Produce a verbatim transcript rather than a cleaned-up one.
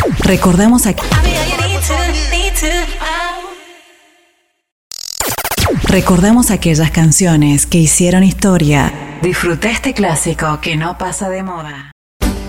Recordamos, aqu- Recordamos aquellas canciones que hicieron historia. Disfruta este clásico que no pasa de moda.